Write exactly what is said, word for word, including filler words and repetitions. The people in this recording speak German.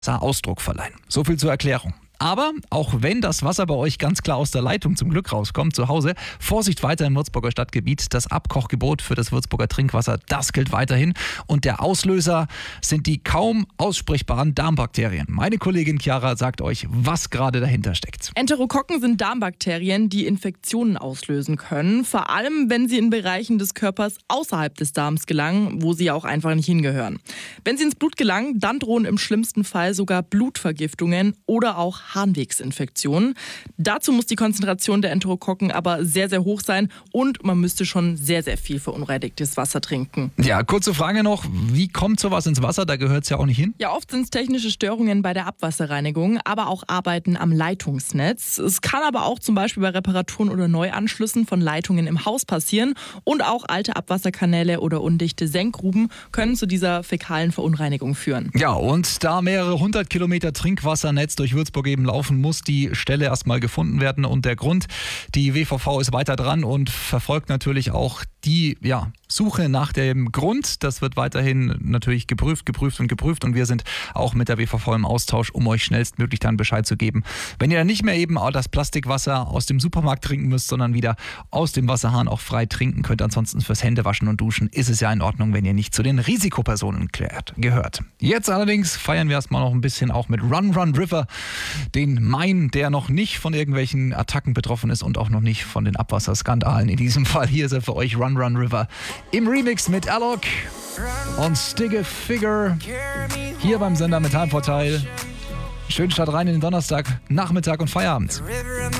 Ausdruck verleihen. So viel zur Erklärung. Aber auch wenn das Wasser bei euch ganz klar aus der Leitung zum Glück rauskommt zu Hause, Vorsicht weiter im Würzburger Stadtgebiet. Das Abkochgebot für das Würzburger Trinkwasser, das gilt weiterhin. Und der Auslöser sind die kaum aussprechbaren Darmbakterien. Meine Kollegin Chiara sagt euch, was gerade dahinter steckt. Enterokokken sind Darmbakterien, die Infektionen auslösen können. Vor allem, wenn sie in Bereichen des Körpers außerhalb des Darms gelangen, wo sie auch einfach nicht hingehören. Wenn sie ins Blut gelangen, dann drohen im schlimmsten Fall sogar Blutvergiftungen oder auch Harnwegsinfektionen. Dazu muss die Konzentration der Enterokokken aber sehr, sehr hoch sein und man müsste schon sehr, sehr viel verunreinigtes Wasser trinken. Ja, kurze Frage noch, wie kommt sowas ins Wasser? Da gehört es ja auch nicht hin. Ja, oft sind es technische Störungen bei der Abwasserreinigung, aber auch Arbeiten am Leitungsnetz. Es kann aber auch zum Beispiel bei Reparaturen oder Neuanschlüssen von Leitungen im Haus passieren und auch alte Abwasserkanäle oder undichte Senkgruben können zu dieser fäkalen Verunreinigung führen. Ja, und da mehrere hundert Kilometer Trinkwassernetz durch Würzburg eben laufen, muss die Stelle erstmal gefunden werden. Und der Grund, die W V V ist weiter dran und verfolgt natürlich auch die ja, Suche nach dem Grund. Das wird weiterhin natürlich geprüft, geprüft und geprüft. Und wir sind auch mit der W V V im Austausch, um euch schnellstmöglich dann Bescheid zu geben. Wenn ihr dann nicht mehr eben das Plastikwasser aus dem Supermarkt trinken müsst, sondern wieder aus dem Wasserhahn auch frei trinken könnt. Ansonsten fürs Händewaschen und Duschen ist es ja in Ordnung, wenn ihr nicht zu den Risikopersonen gehört. Jetzt allerdings feiern wir erstmal noch ein bisschen auch mit Run Run River, den Main, der noch nicht von irgendwelchen Attacken betroffen ist und auch noch nicht von den Abwasserskandalen. In diesem Fall hier ist er für euch, Run Run River, im Remix mit Alok und Stigge Figure, hier beim Sender mit Heimvorteil. Schönen Start rein in den Donnerstag, Nachmittag und Feierabend.